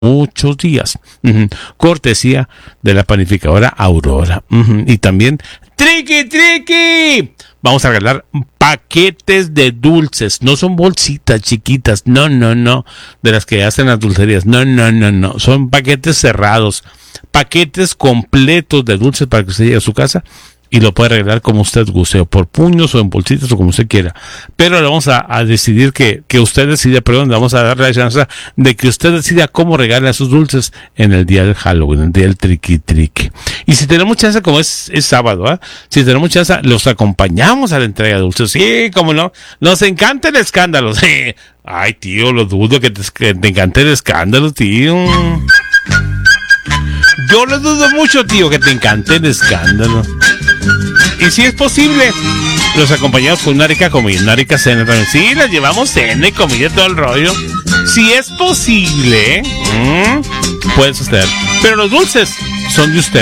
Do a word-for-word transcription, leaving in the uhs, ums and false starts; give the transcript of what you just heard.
muchos días. Uh-huh. Cortesía de la panificadora Aurora. Uh-huh. Y también, ¡Triqui, triqui! Vamos a regalar paquetes de dulces. No son bolsitas chiquitas. No, no, no. De las que hacen las dulcerías. No, no, no, no. Son paquetes cerrados. Paquetes completos de dulces para que usted llegue a su casa y lo puede regalar como usted guste, o por puños o en bolsitas o como usted quiera. Pero le vamos a, a decidir que, que usted decida, perdón, le vamos a dar la chance de que usted decida cómo regala sus dulces en el día del Halloween, el día del triqui triqui. Y si tenemos chance, como es, es sábado, ¿eh? Si tenemos chance, los acompañamos a la entrega de dulces. Sí, cómo no. Nos encanta el escándalo. Sí. Ay, tío, lo dudo que te, que te encante el escándalo, tío. Yo lo dudo mucho, tío, que te encante el escándalo. Y si es posible, los acompañamos con una rica comida, una rica cena también. Sí, les llevamos cena y comida y todo el rollo. Si es posible, ¿eh? puede suceder. Pero los dulces son de usted.